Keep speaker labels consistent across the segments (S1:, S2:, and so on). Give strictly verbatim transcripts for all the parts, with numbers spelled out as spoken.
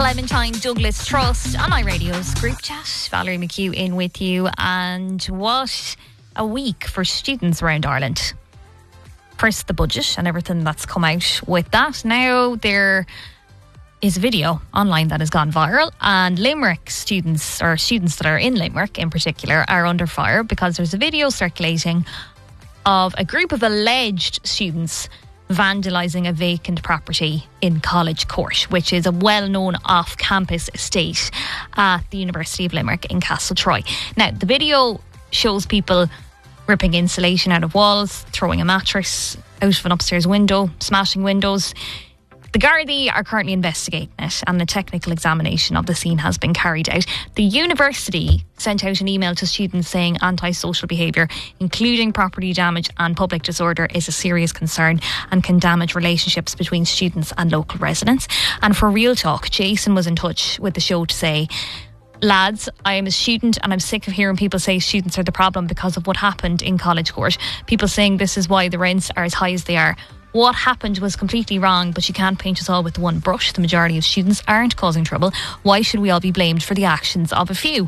S1: Clementine Douglas Trust on iRadio's group chat. Valerie McHugh in with you, and what a week for students around Ireland. First, the budget and everything that's come out with that. Now there is a video online that has gone viral, and Limerick students, or students that are in Limerick in particular, are under fire because there's a video circulating of a group of alleged students vandalising a vacant property in College Court, which is a well-known off-campus estate at the University of Limerick in Castletroy. Now, the video shows people ripping insulation out of walls, throwing a mattress out of an upstairs window, smashing windows. The Gardaí are currently investigating it, and a technical examination of the scene has been carried out. The university sent out an email to students saying antisocial behaviour, including property damage and public disorder, is a serious concern and can damage relationships between students and local residents. And for Real Talk, Jason was in touch with the show to say, lads, I am a student and I'm sick of hearing people say students are the problem because of what happened in College Court. People saying this is why the rents are as high as they are. What happened was completely wrong, but you can't paint us all with one brush. The majority of students aren't causing trouble. Why should we all be blamed for the actions of a few?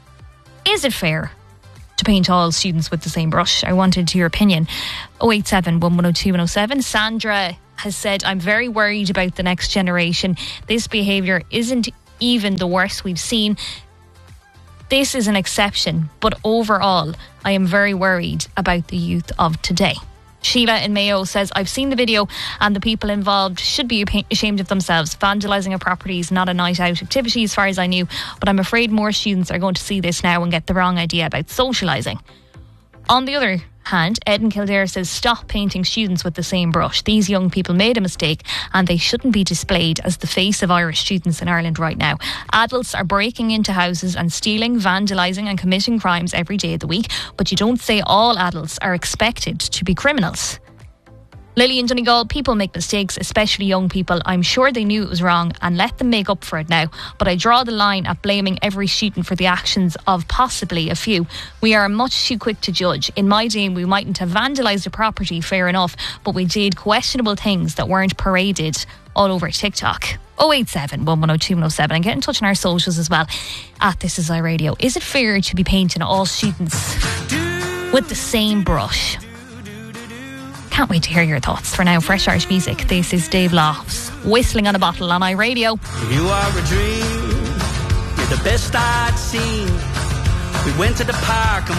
S1: Is it fair to paint all students with the same brush? I wanted your opinion. oh eight seven, one one oh two, one oh seven. Sandra has said, I'm very worried about the next generation. This behaviour isn't even the worst we've seen. This is an exception, but overall, I am very worried about the youth of today. Sheila in Mayo says, I've seen the video and the people involved should be ashamed of themselves. Vandalising a property is not a night out activity as far as I knew, but I'm afraid more students are going to see this now and get the wrong idea about socialising. On the other hand, Ed in Kildare says, stop painting students with the same brush. These young people made a mistake and they shouldn't be displayed as the face of Irish students in Ireland right now. Adults are breaking into houses and stealing, vandalising and committing crimes every day of the week, but you don't say all adults are expected to be criminals. Lily in Donegal, people make mistakes, especially young people. I'm sure they knew it was wrong and let them make up for it now. But I draw the line at blaming every student for the actions of possibly a few. We are much too quick to judge. In my day, we mightn't have vandalised a property, fair enough, but we did questionable things that weren't paraded all over TikTok. oh eight seven, one one oh two, one oh seven. And get in touch on our socials as well at This Is iRadio. Is it fair to be painting all students with the same brush? Can't wait to hear your thoughts. For now, fresh Irish music. This is Dave Lofts, Whistling on a Bottle on iRadio.
S2: You are a dream, you're the best I'd seen. We went to the park and